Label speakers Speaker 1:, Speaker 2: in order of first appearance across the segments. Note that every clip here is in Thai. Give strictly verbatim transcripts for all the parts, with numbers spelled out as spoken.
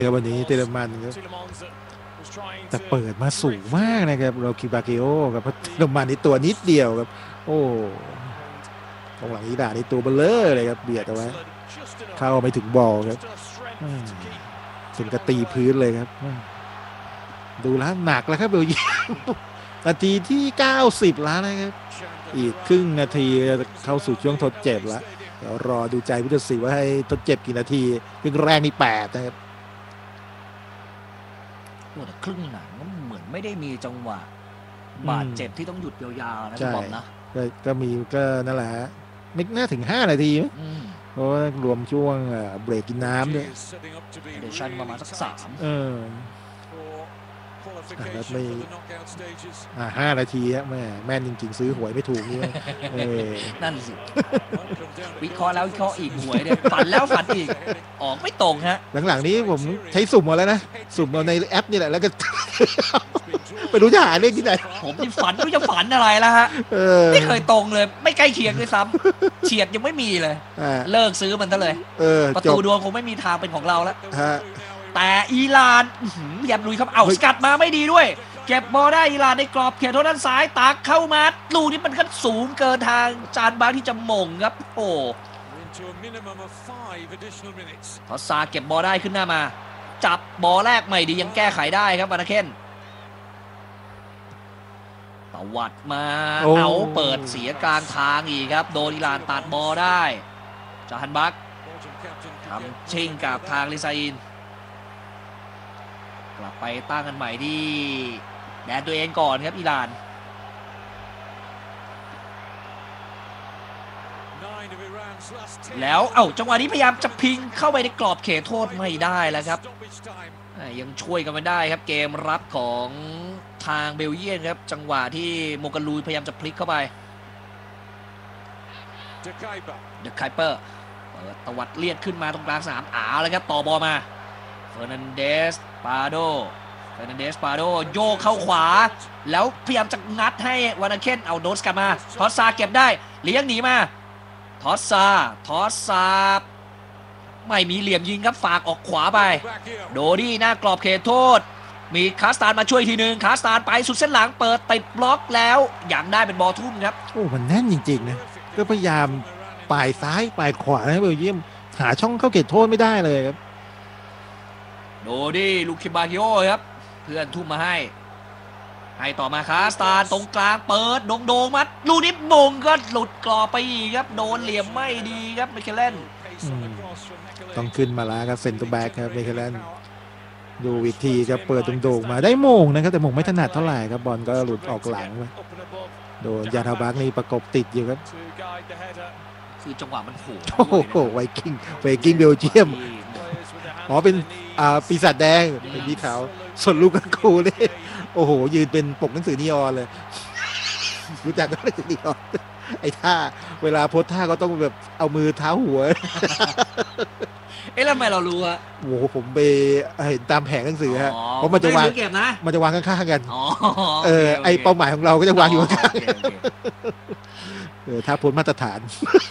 Speaker 1: ครับวันนี้เตเลมันครับแต่เปิดมาสูงมากนะครับเราคิบาเกโอกับเตเลมันนี่ตัวนิดเดียวครับโอ้ตรงหลังอีด่านี่ตัวเบลเลอร์เลยครับเบียดเอาไว้เข้าไปถึงบอลครับถึงกระตีพื้นเลยครับดูแล้วหนักแล้วครับเบลเยียมนาทีที่เก้าสิบแล้วนะครับอีกครึ่งนาทีเข้าสู่ช่วงทดเจ็บแล้วเดี๋ยวรอดูใจผู้ตัดสินว่าให้ทดเจ็บกี่นาทีครึ่งแรกนี่แปดนะครับ
Speaker 2: โอ้แต่ครึ่งหลังก็เหมือนไม่ได้มีจังหวะบาดเจ็บที่ต้องหยุดยาวๆนะพี่บอมนะ
Speaker 1: ก็มีก็นั่นแหละไม่น่าถึงห้านาทีเพราะรวมช่วงเบรกกินน้ำด้วย
Speaker 2: เดชั่นประมาณสักสาม
Speaker 1: เออแล้วไม่อ่าห้านาทีฮะแม่แม่นจริงๆซื้อหวยไม่ถูกนี่เออ
Speaker 2: นั่นสิวิเคราะห์แล้ววิเคราะห์อีกหวยเนี่ยฝันแล้วฝันอีกออกไม่ตรงฮะ
Speaker 1: หลังๆนี้ผมใช้สุ่มมาแล้วนะสุ่มเอาในแอปนี่แหละแล้วก็ไปรู้จะหาเลขที่ไหน
Speaker 2: ผมที่ฝันไม่รู้จะฝันอะไรแล้วฮะไม่เคยตรงเลยไม่ใกล้เคียงด้วยซ้ำเฉียดยังไม่มีเลยเลิกซื้อมันซะเลยประตูดวงคงไม่มีทางเป็นของเราแล้วแต่อิหร่านพยายามลุยครับเอาสกัดมาไม่ดีด้วยเก็บบอลได้อิหร่านในกรอบเขตโทษด้านซ้ายตักเข้ามาลูกนี้มันขั้นสูงเกินทางจานบาร์ที่จะมงครับโอ้ทอสซาเก็บบอลได้ขึ้นหน้ามาจับบอลแรกใหม่ดียังแก้ไขได้ครับบานาเคนตวัดมาเอาเปิดเสียกลางทางอีกครับโดนอิหร่านตัดบอลได้จาฮันบักทำชิงกับทางลิซาอินกลับไปตั้งกันใหม่ที่แดนตัวเองก่อนครับอิหร่านแล้วเอ้าจังหวะนี้พยายามจะพิงเข้าไปในกรอบเขตโทษไม่ได้แล้วครับยังช่วยกันไม่ได้ครับเกมรับของทางเบลเยียมครับจังหวะที่โมกาลูพยายามจะพลิกเข้าไปเดอะไคเปอร์เปิดตวัดเลียดขึ้นมาตรงกลางสนามอ้าวเลยครับต่อบอลมาเฟอร์นันเดสปาโดเฟอร์นันเดสปาโดโยกเข้าขวาแล้วพยายามจะงัดให้วานาเคนเอาโดสกลับมาทอสซาเก็บได้เลี้ยงหนีมาทอสซาทอสซาไม่มีเหลี่ยมยิงครับฝากออกขวาไปโดดี้หน้ากรอบเขตโทษมีคาสตานมาช่วยทีนึงคาสตานไปสุดเส้นหลังเปิดติดบล็อกแล้วอย่างได้เป็นบอลทุ่มครับ
Speaker 1: โอ้มันแน่นจริงๆนะก็พยายามปลายซ้ายปลายขวาให้เบลเยียมหาช่องเข้าเขตโทษไม่ได้เลยครับ
Speaker 2: โดดี้ลูคิบาคิโอครับเพื่อนทุ่มมาให้ให้ต่อมาคาสตานตรงกลางเปิดโด่งๆมัดลูนิปมงก็หลุดกรอบไปอีกครับโดนเหลี่ยมไม่ดีครับไมเคิลเลน
Speaker 1: ต้องขึ้นมาแล้วครับเซนเตอร์แบ็กครับไมเคิลเลนดูวิธีครับเปิดโด่งๆมาได้มงนะครับแต่มงไม่ถนัดเท่าไหร่ครับบอลก็หลุดออกหลังไปโดนยาทาบักนี่ประกบติดอยู่ครับ
Speaker 2: คือจังหวะมันโห
Speaker 1: โอ้โหไวกิ้งไวกิ้งเบลเยียมอ๋อเป็นอ่าปีศาจแดงเป็นสีขาวส่วนลูกกูนี่โอ้โหยืนเป็นปกหนังสือนีออนเลยรู้จักก็หนังสือนีออนไอ้ท่าเวลาโพสท่าก็ต้องแบบเอามือเท้าหัว
Speaker 2: เอ๊ะแล้วทำไมเรารู้อะ
Speaker 1: โอ้โหผมไปเห็นตามแผงหนังสือฮะเพราะมันจะวางมันจะวางข้างๆกันเออไอเป้าหมายของเราก็จะวางอยู่ข้างๆเออถ้าพ้นมาตรฐาน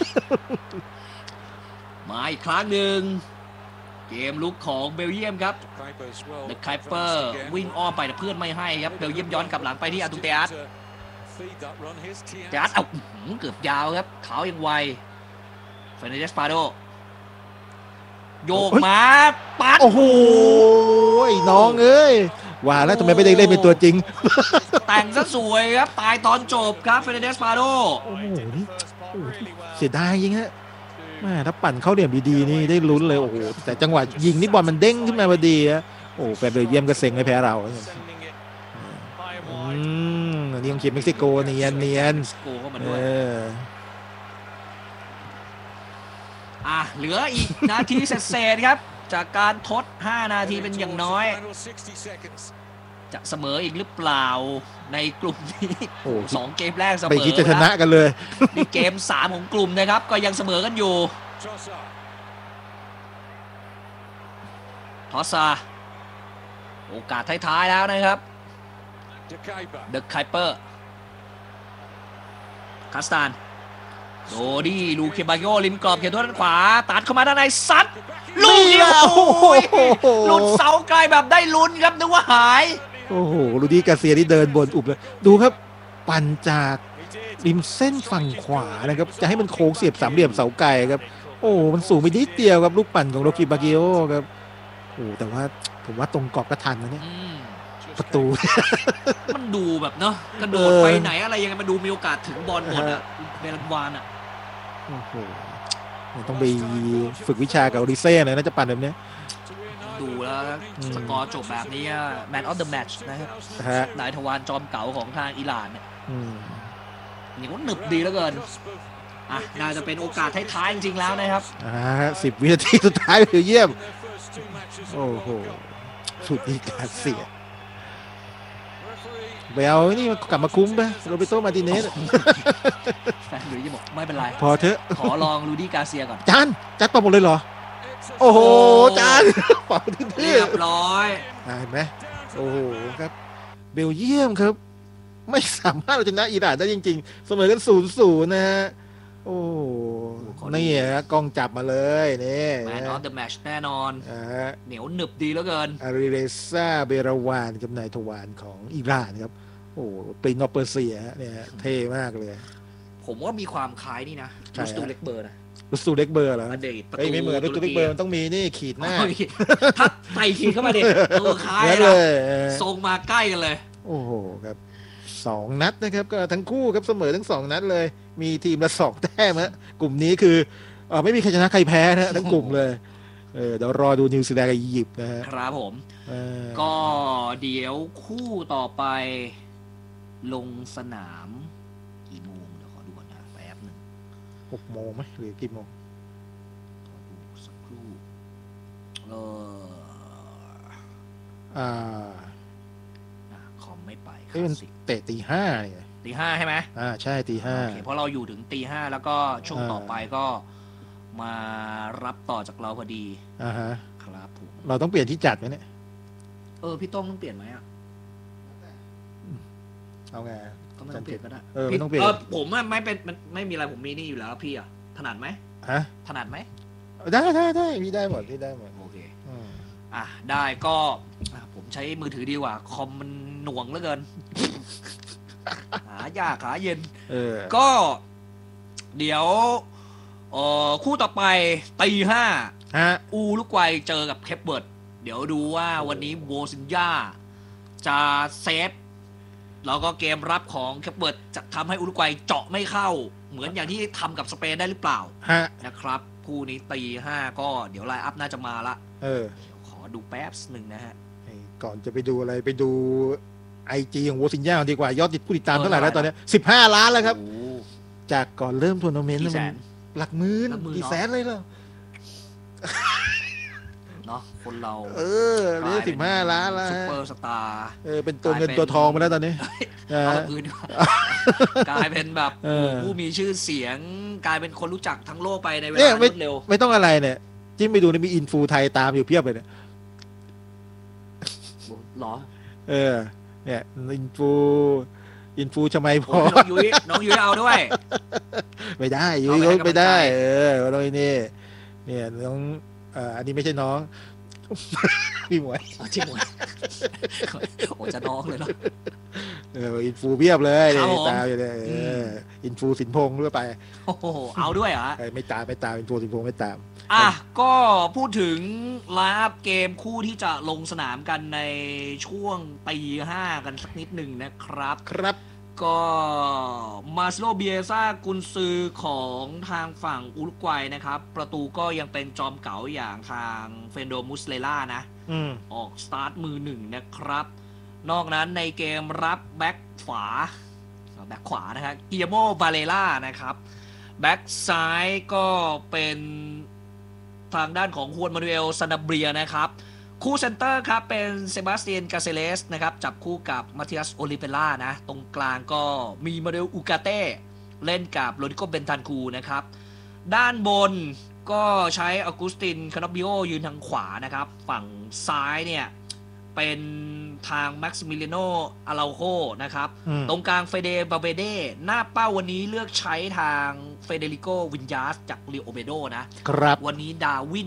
Speaker 2: มาอีกครั้งหนึ่งเกมลุกของเบลเยียมครับเดอะไคเปอร์วิ่งอ้อมไปแต่เพื่อนไม่ให้ครับเบลเยียมย้อนกลับหลังไปที่อาตุเตอัสเตอัสเอาเกือบยาวครับเขายังไวเฟรนเดสปาโดโยกมาปัด
Speaker 1: โอ้โหน้องเอ้ยว่าแล้วทำไมไม่ได้เล่นเป็นตัวจริง
Speaker 2: แต่งซะสวยครับตายตอนจบครับเฟรนเดสปาโด
Speaker 1: โอ้โหนี่เสียดายจริงฮะแม่ถ้าปั่นเข้าเหลี่ยมดีๆนี่ได้ลุ้นเลยโอ้โหแต่จังหวะยิงนี่บอลมันเด้งขึ้นมาพอดีอะโอ้แฟนเบลเยียมก็เซ็งไม่แพ้เราอืมนี่ของทีมเม็กซิโกเนียนเนียนเออ
Speaker 2: อ่ะเหลืออีกนาทีเศษๆครับจากการทดห้านาทีเป็นอย่างน้อยจะเสมออีกหรือเปล่าในกลุ่มนี้โอ้สองเกมแรกเสมอ
Speaker 1: ไม่คิดจะชนะกันเลย
Speaker 2: นี่เกมสามของกลุ่มนะครับก็ยังเสมอกันอยู่ทอสซาโอกาสท้ายๆแล้วนะครับเดอะไคเปอร์คาสตานโดดี้ลูเคบาโยริมกรอบเขตโทษด้านขวาตัดเข้ามาด้านในซัดลูนี้
Speaker 1: แล้ว
Speaker 2: โอ้ยหลุดเสาไกลแบบได้ลุ้นครับนึกว่าหาย
Speaker 1: โอ้โหลูดี้กาเซียที่เดินบนอุบเลยดูครับปั่นจากริมเส้นฝั่งขวานะครับจะให้มันโค้งเสียบสามเหลี่ยมเสาไกลครับโอ้มันสูงไปนิดเดียวครับลูกปั่นของโรกิบากิโอครับโอ้แต่ว่าผมว่าตรงกรอบก็ทันนะเนี่ยประตู
Speaker 2: มันดูแบบเนาะกระโดดไปไหนอะไรยังไงมันดูมีโอกาสถึงบอลหมดอะเบลันวานอะ
Speaker 1: โอ้โหต้องไปฝึกวิชากับโอริเซ่เลยน่าจะปั่นแบบนี้
Speaker 2: ดูแล้วสกอร์จบแบบนี้แมนออฟเดอะแมตช์นะครับนายทวารจอมเก๋าของทางอิหร่านเนี่ยนี่ก็หนึบดีเหลือเกินอ่ะน่าจะเป็นโอกาสท้ายๆจริงๆแล้วนะครับ
Speaker 1: อ่าสิบวินาทีสุดท้ายเยี่ยมโอ้โหสุดที่การเสียไปเอานี่กลับมาคุ้มไปโรเบโตมาร์ติเนส
Speaker 2: แฟนหรือจะบอกไม่เป็นไร
Speaker 1: พอเถอะ
Speaker 2: ขอลองลูดี้กาเซียก่อน
Speaker 1: จานจัดปะหมดเลยเหรอโอ้โหจานเป่าที่เรี
Speaker 2: ยบร้อย
Speaker 1: เห็นไหมโอ้โหครับเบลเยียมครับไม่สามารถชนะอิหร่านได้จริงๆเสมอกันศูนย์ศูนย์นะฮะโอ้นี่ฮะกล้องจับมาเลยนี่
Speaker 2: แมนออฟเดอะแมตช์แน่นอนเหนียวหนึบดีเหลือเกิน
Speaker 1: อาริเรซ่าเบราวานกับนายทวารของอิหร่านครับโอ้ปรินอเปอร์เซียเนี่ยเท่มากเลย
Speaker 2: ผมว่ามีความคล้ายนี่นะลูสตูเล็กเบอร์นะ
Speaker 1: ลูสตูเล็กเบอร์เหรอ
Speaker 2: เฮ้ย
Speaker 1: ไม่เหมือนลูสตูเล็กเบอร์มันต้องมีนี่ขีดหน้า
Speaker 2: ถ้าใส่ขีดเข้ามาดิเออคล้ายเลยทรงมาใกล้กันเลย
Speaker 1: โอ้โหครับสองนัดนะครับก็ทั้งคู่ครับเสมอทั้งสองนัดเลยมีทีมละสองแต้มฮะกลุ่มนี้คือเออไม่มีใครชนะใครแพ้นะทั้งกลุ่มเลยเออเดี๋ยวรอดูนิวซีแลนด์กับอียิปต์นะฮะ
Speaker 2: ครับผมก็เดี๋ยวคู่ต่อไปลงสนามกี่โมงเดี๋ยวขอดูก่อนนะแป๊บหนึ่ง
Speaker 1: หกโมงไหมหรือกี่โมง
Speaker 2: ขอดูสักครู่เออ
Speaker 1: อ่า
Speaker 2: คอมไม่ไป
Speaker 1: เอ้ยมันเตะตีห้าเนี่ย
Speaker 2: ตีห้าใช่ไหม
Speaker 1: อ่าใช่ตีห้า
Speaker 2: เพราะเราอยู่ถึงตีห้าแล้วก็ช่วงต่อไปก็มารับต่อจากเราพอดี
Speaker 1: อ่าฮะ
Speaker 2: ครับผม
Speaker 1: เราต้องเปลี่ยนที่จัดไหมเนี่ย
Speaker 2: เออพี่ต้องต้องเปลี่ยนไหมอ่ะ
Speaker 1: เอาไง
Speaker 2: ก็ไม่ต้องเปลี่ยนก็ได้
Speaker 1: เออไม่ต้องเปลี่ยน
Speaker 2: ผมไม่เป็นไม่มีอะไรผมมีนี่อยู่แล้วพี่อ่ะถนัดไหม
Speaker 1: ฮะ
Speaker 2: ถนัดไหม
Speaker 1: ได้ได้ได้พี่ได้หมดพี่ได้หมด
Speaker 2: โอเคอ่ะได้ก็ผมใช้มือถือดีกว่าคอมมันหน่วงเหลือเกินหายากหาเย็นก็เดี๋ยวคู่ต่อไปตีห้าอูรุกวัยเจอกับเคปเบิร์ดเดี๋ยวดูว่าวันนี้โบซินญาจะเซฟแล้วก็เกมรับของเคปเบิร์ดจะทำให้อุรุกวัยเจาะไม่เข้าเหมือนอย่างที่ทำกับสเปนได้หรือเปล่านะครับคู่นี้ตีห้าก็เดี๋ยวไลน์อัพน่าจะมาละ
Speaker 1: เออ
Speaker 2: ขอดูแป๊บหนึ่งนะฮะ
Speaker 1: ก่อนจะไปดูอะไรไปดูไอจีของโวซินญาดีกว่ายอดผู้ติดตามเท่าไหร่แล้วตอนนี้สิบห้าล้านแล้วครับจากก่อนเริ่มทัวร์นาเมนต์มันหลักหมื่นกี่แสนเลยเหรอ
Speaker 2: เนาะคนเรา
Speaker 1: เออเรียกสิบห้าล้านแล้ว
Speaker 2: ซุปเปอร์สตาร์
Speaker 1: เออเป็นตัวเงินตัวทองมาแล้วตอนนี้
Speaker 2: กลายเป็นแบบผู้มีชื่อเสียงกลายเป็นคนรู้จักทั้งโลกไปในเวลารวดเร็ว
Speaker 1: ไม่ต้องอะไรเนี่ยจิ้มไปดูนี่มีอินฟูไทยตามอยู่เพียบเลยเนี่ย
Speaker 2: หรอ
Speaker 1: เออเนี่ยอินฟูอินฟูทำไมพอ
Speaker 2: น้องยุ้ยน้องยุ้ยเอาด้วย
Speaker 1: ไม่ได้ยุ้ยก็ไม่ได้เออโดยนี่เนี่ยน้องอันนี้ไม่ใช่น้องพี่หมวย
Speaker 2: จริงหมวยโอ้จะน้องเลยเนาะ
Speaker 1: เอออินฟูเพียบเลยตามอยู่เลยอินฟูสินพงษ์ด้วยไป
Speaker 2: โอ้โหเอาด้วยเหรอ
Speaker 1: ไม่ตามไม่ตามอินฟูสินพงษ์ไม่ตาม
Speaker 2: อ่ะก็พูดถึงไลน์อัพเกมคู่ที่จะลงสนามกันในช่วงตีห้ากันสักนิดหนึ่งนะครับ
Speaker 1: ครับ
Speaker 2: ก็มาสโลเบียซ่ากุนซือของทางฝั่งอุรุกวัยนะครับประตูก็ยังเป็นจอมเก๋าอย่างทางเฟนโดมุสเลล่านะออกสตาร์ทมือหนึ่งนะครับนอกนั้นในเกมรับแบ็คขวาแบ็คขวานะฮะเกียโมบาเลล่านะครับแบ็คซ้ายก็เป็นทางด้านของฮวนมานูเอลซานาเบรียนะครับคู่เซนเตอร์ครับเป็นเซบาสเตียนกาเซเลสนะครับจับคู่กับมาติอัสโอลิเปล่านะตรงกลางก็มีมาเดลอูกาเต้เล่นกับโรดิโกเบนทันคูนะครับด้านบนก็ใช้ออกุสตินคานอบิโอยืนทางขวานะครับฝั่งซ้ายเนี่ยเป็นทางแม็กซิมิเลโนอาราโคนะครับตรงกลางเฟเดบาเบเดหน้าเป้าวันนี้เลือกใช้ทางเฟเดริโกวินยาสจากลิโอเบโดนะครับวันนี้ดาวิน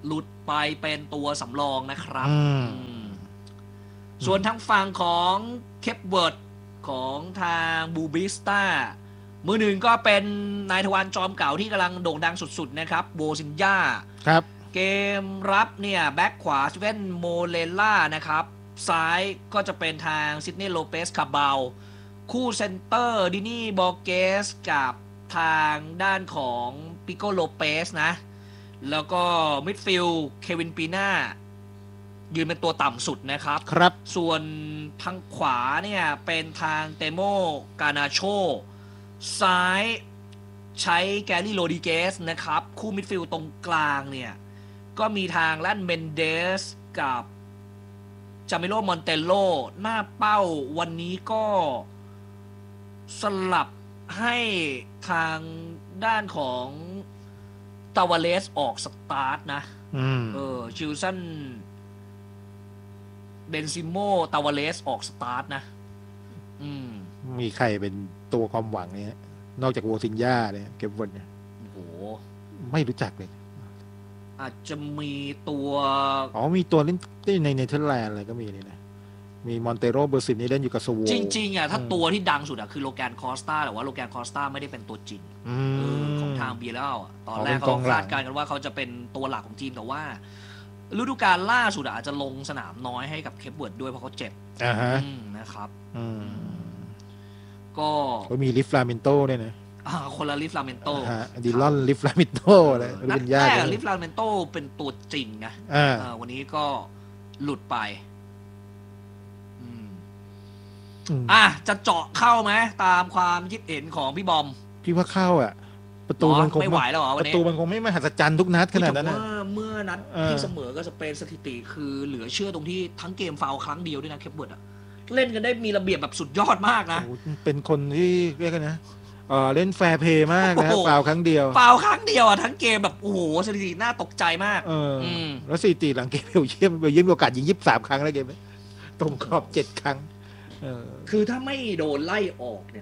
Speaker 2: หลุดไปเป็นตัวสำรองนะครับ
Speaker 1: อืม
Speaker 2: อืมส่วนทางฝั่งของเคปเวิร์ดของทางบูบิสตามือหนึ่งก็เป็นนายทวารจอมเก่าที่กำลังโด่งดังสุดๆนะครับโบซินญา
Speaker 1: ครับ
Speaker 2: เกมรับเนี่ยแบ็คขวาสเวนโมเลล่านะครับซ้ายก็จะเป็นทางซิดเนย์โลเปสคาบาลคู่เซนเตอร์ดินี่บอร์เกสกับทางด้านของปิโกโลเปสนะแล้วก็มิดฟิลด์เควินปีน่ายืนเป็นตัวต่ำสุดนะครับ
Speaker 1: ครับ
Speaker 2: ส่วนทางขวาเนี่ยเป็นทางเตโมกานาโชซ้ายใช้แกรี่โรดิเกสนะครับคู่มิดฟิลด์ตรงกลางเนี่ยก็มีทางลั่นเมนเดสกับจามิโลมอนเตโลหน้าเป้าวันนี้ก็สลับให้ทางด้านของตาวาเลสออกสตาร์ทนะเออชิลสันเบนซิโมตาวาเลสออกสตาร์ทนะอืม
Speaker 1: มีใครเป็นตัวความหวังเนี่ยนอกจากโวซินญาเนี่ยเก็บวนเนี่ย
Speaker 2: โอ้โห
Speaker 1: ไม่รู้จักเลย
Speaker 2: อาจจะมีตัว
Speaker 1: อ๋อมีตัวเล่นในเนเธอร์แลนด์อะไรก็มีนี่นะมีมอนเตโรเบอร์ซินนี่เล่นอยู่กับสโว
Speaker 2: จริงๆอ่ะถ้าตัวที่ดังสุดอ่ะคือโลแกนคอสตาแต่ว่าโลแกนคอสตาไม่ได้เป็นตัวจริงของทางเบียร์แล้วตอนแรกเขาคาดการณ์กันว่าเขาจะเป็นตัวหลักของทีมแต่ว่าฤดูกาลล่าสุดอาจจะลงสนามน้อยให้กับเคปเวิร์ดด้วยเพราะเขาเจ็บนะครับก็
Speaker 1: มีลิฟลาเมนโต้ด้วยนะ
Speaker 2: คนละลิฟลาเมนโต้
Speaker 1: ดิลอนลิฟลาเมนโต้เลย
Speaker 2: นัดแรกลิฟลาเมนโต้เป็นตัวจริงนะวันนี้ก็หลุดไปอ่ะจะเจาะเข้าไหมตามความคิดเห็นของพี่บอม
Speaker 1: พี่ว่าเข้าอ่ะประตูมันคง
Speaker 2: ไม่ไหวแล้วเหรอวันนี้
Speaker 1: ประตูมันคงไม่มหัศจรรย์ทุกนัดขนาดนั้นนะ
Speaker 2: เมื่อนัดที่เสมอก็สเปนสถิติคือเหลือเชื่อตรงที่ทั้งเกมฟาวล์ครั้งเดียวด้วยนะเคปเบิร์ดอ่ะเล่นกันได้มีระเบียบแบบสุดยอดมากนะ
Speaker 1: เป็นคนที่เรียกกันนะเออเล่นแฟร์เพย์มากนะฟาวล์ครั้งเดียว
Speaker 2: ฟาวล์ครั้งเดียวอ่ะทั้งเกมแบบโอ้โหสถิติน่าตกใจมาก
Speaker 1: เออแล้วสถิติหลังเกมเบลเยียมเบลเยียมมีโอกาสยิงยี่สิบสามครั้งแล้วเกมนี้ตรงกรอบเจ็ดครั้ง
Speaker 2: คือถ้าไม่โดนไล่ออกเนี่ย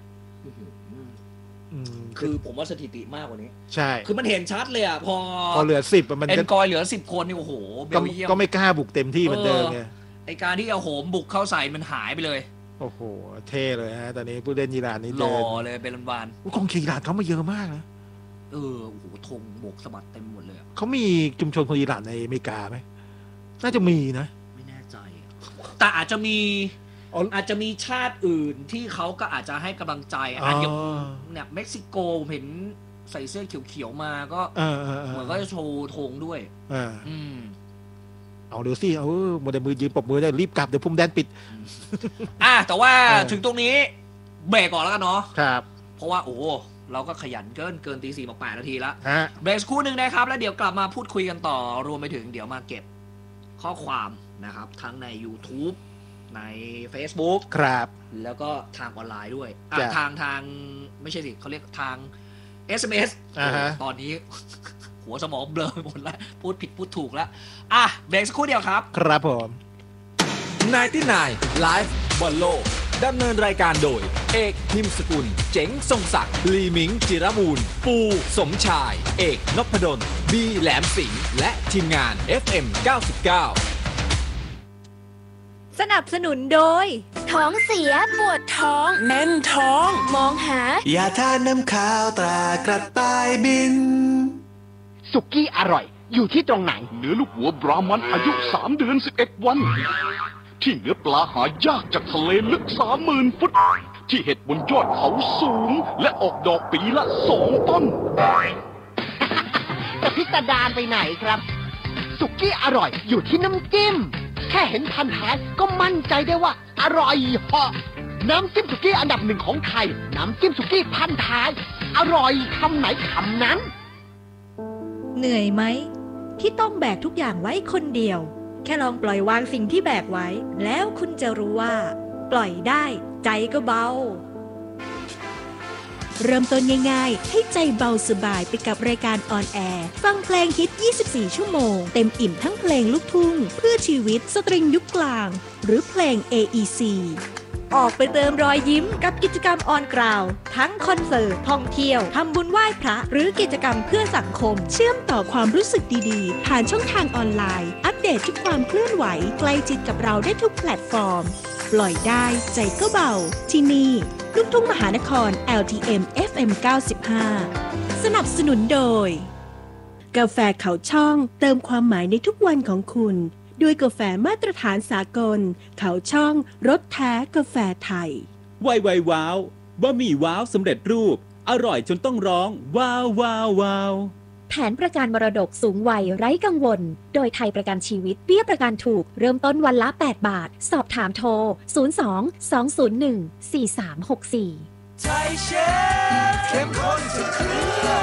Speaker 2: คือผมว่าสถิติมากกว่านี้
Speaker 1: ใช่
Speaker 2: คือมันเห็นชัดเลยอ่ะพอ
Speaker 1: พอเหลือสิบมัน
Speaker 2: เอ็นกอยเหลือสิบคนนี่โอ้โหเบลเยียม
Speaker 1: ก็ไม่กล้าบุกเต็มที่เหมือนเดิมไง
Speaker 2: ไอการที่เอาโหมบุกเข้าใส่มันหายไปเลย
Speaker 1: โอ้โหเท่เลยฮะตอนนี้ผู้เล่นอิหร่านนี่
Speaker 2: หล่อเลยเป็นวาน
Speaker 1: กองเชียร์อิหร่านเขามาเยอะมากนะ
Speaker 2: เออโอ้โหธงโบกสะบัดเต็มหมดเลย
Speaker 1: เขามีชุมชนคนอิหร่านในอเมริกาไหมน่าจะมีนะ
Speaker 2: ไม่แน่ใจแต่อาจจะมีอาจจะมีชาติอื่นที่เขาก็อาจจะให้กำลังใจอาจจะเนี่ยเม็กซิโกเห็นใส่เสื้อเขียวๆมาก็เหมือนก็จะโชว์ธงด้วยอืม
Speaker 1: เอาเดี๋ยวสิเอาโมเดลมือยืนปบมือได้รีบกลับเดี๋ยวพุ่มแดนปิด
Speaker 2: อ่ะแต่ว่าถึงตรงนี้เบรกก่อนแล้วกันเนาะ
Speaker 1: ครับ
Speaker 2: เพราะว่าโอ้เราก็ขยันเกินเกินตีสี่มาแปดนาทีแล้วเบรกคู่หนึ่งนะครับแล้วเดี๋ยวกลับมาพูดคุยกันต่อรวมไปถึงเดี๋ยวมาเก็บข้อความนะครับทั้งใน YouTube ใน Facebook
Speaker 1: ครับ
Speaker 2: แล้วก็ทางออนไลน์ด้วยทางทางไม่ใช่สิเขาเรียกทาง เอส เอ็ม เอส ตอนนี้หัวสมองเบลอหมดแล้วพูดผิดพูดถูกแล้วอ่ะเบรกสักครู่เดียวครับ
Speaker 1: ครับผม
Speaker 3: ไนน์ตี้ไนน์ Live บอลโลกดำเนินรายการโดยเอกนิมสกุลเจ๋งทรงศักดิ์ลีมิงจิรมูลปูสมชายเอกนพดลบีแหลมสิงห์และทีมงาน เอฟ เอ็ม เก้าสิบเก้า
Speaker 4: สนับสนุนโดยท้องเสียปวดท้องแน่นท้องมองหาย
Speaker 5: าทาน้ำขาวตรากระต่ายบิน
Speaker 6: สุกี้อร่อยอยู่ที่ตรงไหน
Speaker 7: เนื้อลูกหัวบรามันอายุสามเดือนสิบเอ็ดวันที่เนื้อปลาหายากจากทะเลลึก สามหมื่น ฟุตที่เห็ดบนยอดเขาสูงและออกดอกปีละสองต้น
Speaker 6: จะพิสดารไปไหนครับสุกี้อร่อยอยู่ที่น้ำจิ้มแค่เห็นพันท้ายก็มั่นใจได้ว่าอร่อยเหาะน้ำจิ้มสุกี้อันดับหนึ่งของไทยน้ำจิ้มสุกี้พันท้ายอร่อยคำไหนคำนั้น
Speaker 4: เหนื่อยไหมที่ต้องแบกทุกอย่างไว้คนเดียวแค่ลองปล่อยวางสิ่งที่แบกไว้แล้วคุณจะรู้ว่าปล่อยได้ใจก็เบาเริ่มต้นง่ายๆให้ใจเบาสบายไปกับรายการออนแอร์ฟังเพลงฮิตยี่สิบสี่ชั่วโมงเต็มอิ่มทั้งเพลงลูกทุ่งเพื่อชีวิตสตริงยุคกลางหรือเพลง เอ อี ซีออกไปเติมรอยยิ้มกับกิจกรรมออนกราวทั้งคอนเสิร์ตท่องเที่ยวทำบุญไหว้พระหรือกิจกรรมเพื่อสังคม
Speaker 8: เชื่อมต่อความรู้สึกดีๆผ่านช่องทางออนไลน์อัปเดตทุกความเคลื่อนไหวใกล้ชิดกับเราได้ทุกแพลตฟอร์มปล่อยได้ใจก็เบาที่นี่ลูกทุ่งมหานคร แอล ที เอ็ม เอฟ เอ็ม เก้าสิบห้า สนับสนุนโดยกาแฟเขาช่องเติมความหมายในทุกวันของคุณด้วยกาแฟมาตรฐานสากลเขาช่องรสแท้กาแฟไทย
Speaker 9: ไวไวว้าวบะหมี่ว้าวสำเร็จรูปอร่อยจนต้องร้องว้าวว้าวว้าว
Speaker 10: แผนประกันมรดกสูงวัยไร้กังวลโดยไทยประกันชีวิตเบี้ยประกันถูกเริ่มต้นวันละแปดบาทสอบถามโทรศูนย์ สอง สอง ศูนย์ หนึ่ง สี่ สาม หก สี่
Speaker 5: ไทยเชฟเข้มข้นสุดเครื่อง